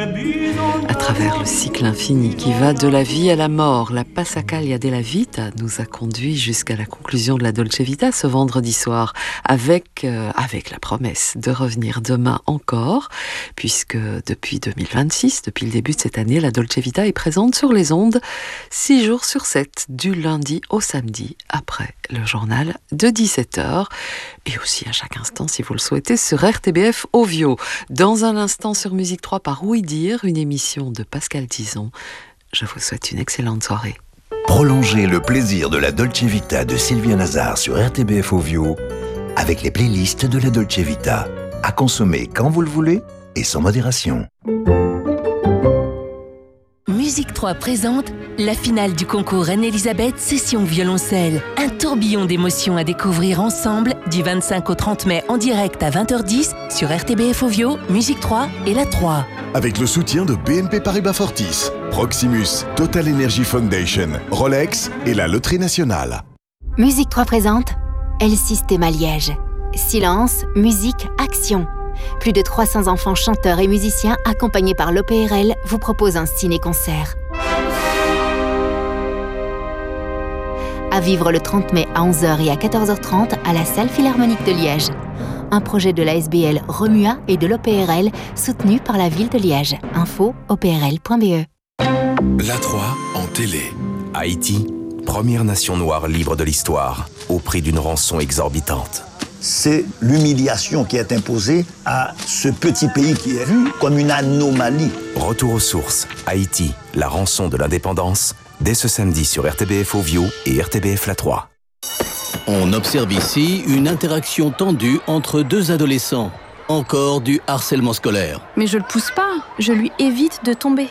À travers le cycle infini qui va de la vie à la mort, la Passacaglia della Vita nous a conduit jusqu'à la conclusion de la Dolce Vita ce vendredi soir, avec la promesse de revenir demain encore, puisque depuis 2026, depuis le début de cette année, la Dolce Vita est présente sur les ondes 6 jours sur 7, du lundi au samedi, après le journal de 17h, et aussi à chaque instant, si vous le souhaitez, sur RTBF Ovio. Dans un instant sur Musique 3 par Oui Dire, une émission de Pascal Tison. Je vous souhaite une excellente soirée. Prolongez le plaisir de la Dolce Vita de Sylvia Nazar sur RTBF Ovio avec les playlists de la Dolce Vita. À consommer quand vous le voulez et sans modération. Musique 3 présente la finale du concours Reine-Elisabeth Session Violoncelle. Un tourbillon d'émotions à découvrir ensemble du 25 au 30 mai en direct à 20h10 sur RTBF Ovio, Musique 3 et la 3. Avec le soutien de BNP Paribas Fortis, Proximus, Total Energy Foundation, Rolex et la Loterie Nationale. Musique 3 présente El Sistema Liège. Silence, musique, action. Plus de 300 enfants chanteurs et musiciens accompagnés par l'OPRL vous proposent un ciné-concert. À vivre le 30 mai à 11h et à 14h30 à la Salle Philharmonique de Liège. Un projet de la SBL Remua et de l'OPRL soutenu par la ville de Liège. Info oprl.be. La 3 en télé. Haïti, première nation noire libre de l'histoire, au prix d'une rançon exorbitante. C'est l'humiliation qui est imposée à ce petit pays qui est vu comme une anomalie. Retour aux sources, Haïti, la rançon de l'indépendance, dès ce samedi sur RTBF Ovio et RTBF La 3. On observe ici une interaction tendue entre deux adolescents. Encore du harcèlement scolaire. Mais je le pousse pas, je lui évite de tomber.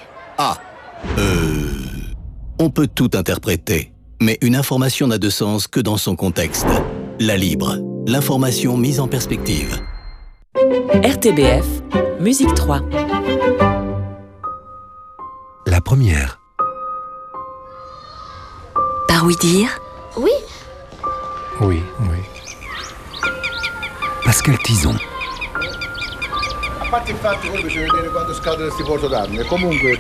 On peut tout interpréter, mais une information n'a de sens que dans son contexte. La Libre, l'information mise en perspective. RTBF, Musique 3. La première. Par Oui Dire. Oui. Oui. Pascal Tison. A parte il fatto che poi bisogna vedere quando scade questi portodanni, comunque.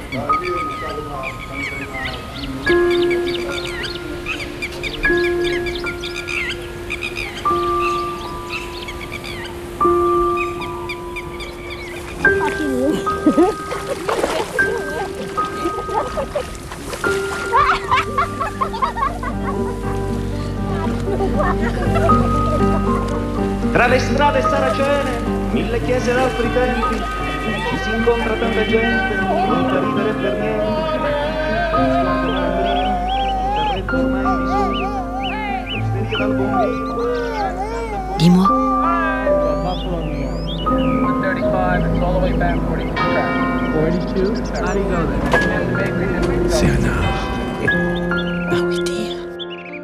Tra le strade saracene, 1000 chiese d'altri tempi, ci si incontra tanta gente, non per ridere per niente. Sguardo malandrino, terretto mai vissuto, osteria dal bombino. Dis-moi. 35, it's all the way back, 42. 42? How do you go there? C'est un art. Par Oui Dire.